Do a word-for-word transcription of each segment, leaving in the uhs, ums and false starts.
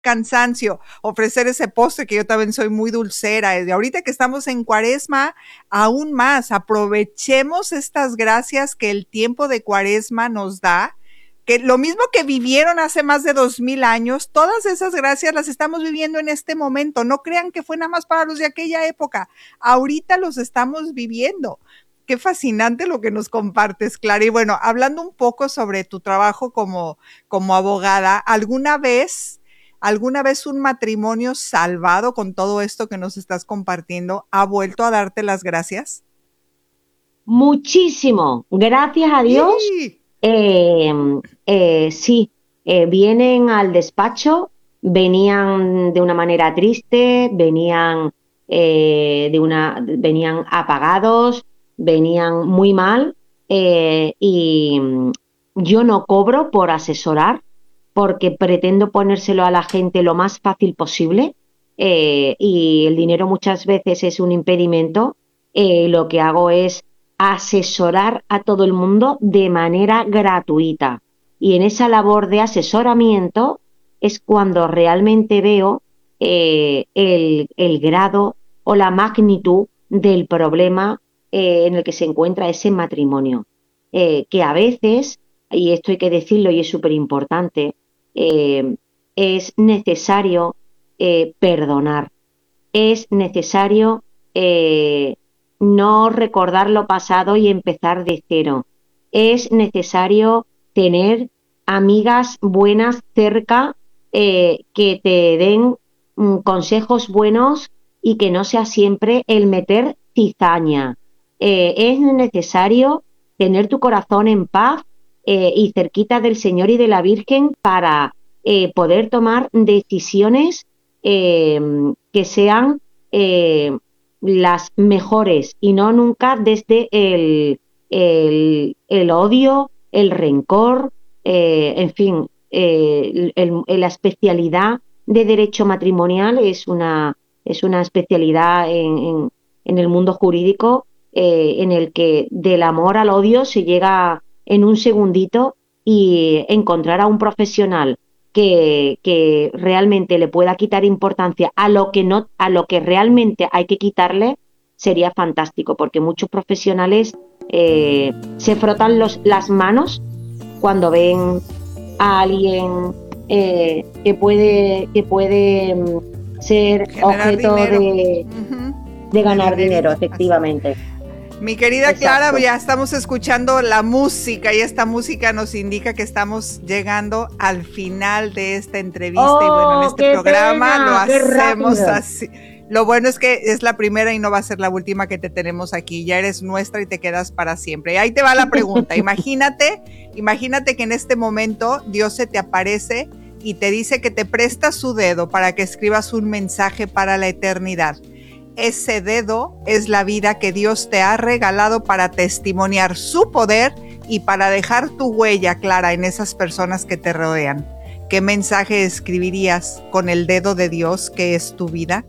cansancio ofrecer ese postre, que yo también soy muy dulcera. Y ahorita que estamos en Cuaresma, aún más, aprovechemos estas gracias que el tiempo de Cuaresma nos da, que lo mismo que vivieron hace más de dos mil años, todas esas gracias las estamos viviendo en este momento. No crean que fue nada más para los de aquella época. Ahorita los estamos viviendo. Qué fascinante lo que nos compartes, Clara. Y bueno, hablando un poco sobre tu trabajo como, como abogada, ¿alguna vez, alguna vez un matrimonio salvado con todo esto que nos estás compartiendo ha vuelto a darte las gracias? Muchísimo, gracias a Dios. ¡Y! Eh, eh, sí, eh, vienen al despacho, venían de una manera triste, venían eh, de una, venían apagados, venían muy mal, eh, y mm, yo no cobro por asesorar porque pretendo ponérselo a la gente lo más fácil posible, eh, y el dinero muchas veces es un impedimento. Eh, lo que hago es asesorar a todo el mundo de manera gratuita. Y en esa labor de asesoramiento es cuando realmente veo eh, el, el grado o la magnitud del problema eh, en el que se encuentra ese matrimonio. Eh, que a veces, y esto hay que decirlo y es súper importante, eh, es necesario eh, perdonar, es necesario eh, no recordar lo pasado y empezar de cero. Es necesario tener amigas buenas cerca, eh, que te den mm, consejos buenos y que no sea siempre el meter cizaña. Eh, es necesario tener tu corazón en paz eh, y cerquita del Señor y de la Virgen para eh, poder tomar decisiones eh, que sean eh, las mejores y no nunca desde el, el, el odio, el rencor, eh, en fin, eh, el, el, la especialidad de derecho matrimonial es una, es una especialidad en, en, en el mundo jurídico, eh, en el que del amor al odio se llega en un segundito, y encontrar a un profesional que, que realmente le pueda quitar importancia a lo que no, a lo que realmente hay que quitarle, sería fantástico, porque muchos profesionales eh, se frotan los, las manos cuando ven a alguien eh, que puede, que puede mm, ser Generar objeto dinero. de, Ujú. de De ganar dinero, dinerito. Así. efectivamente. Mi querida Clara, Exacto. ya estamos escuchando la música y esta música nos indica que estamos llegando al final de esta entrevista y bueno, en ¡Oh, este qué programa lo pena! ¡Qué hacemos rápido! así. Lo bueno es que es la primera y no va a ser la última que te tenemos aquí. Ya eres nuestra y te quedas para siempre. Y ahí te va la pregunta. Imagínate, imagínate que en este momento Dios se te aparece y te dice que te presta su dedo para que escribas un mensaje para la eternidad. Ese dedo es la vida que Dios te ha regalado para testimoniar su poder y para dejar tu huella clara en esas personas que te rodean. ¿Qué mensaje escribirías con el dedo de Dios que es tu vida?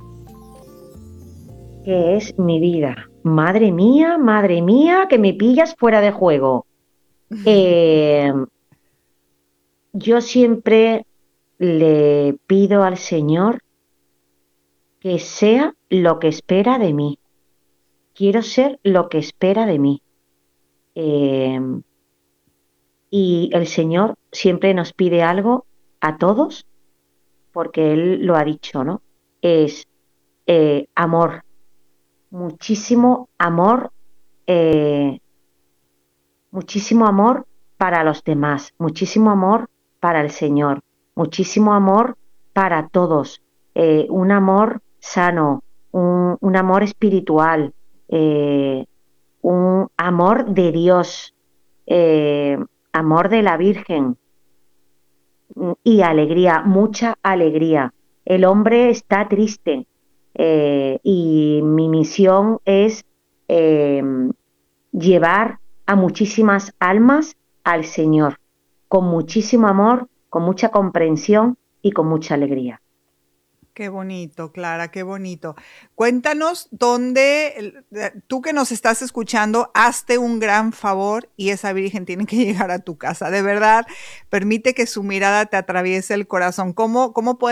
¿Qué es mi vida? Madre mía, madre mía, que me pillas fuera de juego. Eh, yo siempre le pido al Señor que sea lo que espera de mí. Quiero ser lo que espera de mí. Eh, y el Señor siempre nos pide algo a todos, porque Él lo ha dicho, ¿no? Es eh, amor, muchísimo amor, eh, muchísimo amor para los demás, muchísimo amor para el Señor, muchísimo amor para todos, eh, un amor sano, un, un amor espiritual, eh, un amor de Dios, eh, amor de la Virgen y alegría, mucha alegría. El hombre está triste, eh, y mi misión es eh, llevar a muchísimas almas al Señor, con muchísimo amor, con mucha comprensión y con mucha alegría. Qué bonito, Clara, qué bonito. Cuéntanos dónde, tú que nos estás escuchando, hazte un gran favor y esa Virgen tiene que llegar a tu casa. De verdad, permite que su mirada te atraviese el corazón. ¿Cómo, cómo